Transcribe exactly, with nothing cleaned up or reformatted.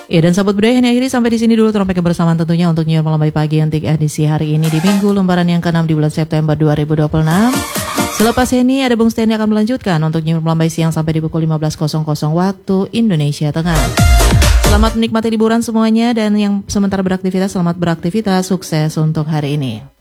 Ya, dan sahabat budaya ini akhiri sampai di sini dulu trompet kebersamaan tentunya untuk New York Malam Baik Pagi untuk edisi hari ini di Minggu lembaran yang keenam di bulan September dua ribu dua puluh enam. Selepas ini ada Bung Stanley akan melanjutkan untuk New York Malam Baik siang sampai di pukul lima belas waktu Indonesia Tengah. Selamat menikmati liburan semuanya dan yang sementara beraktivitas selamat beraktivitas, sukses untuk hari ini.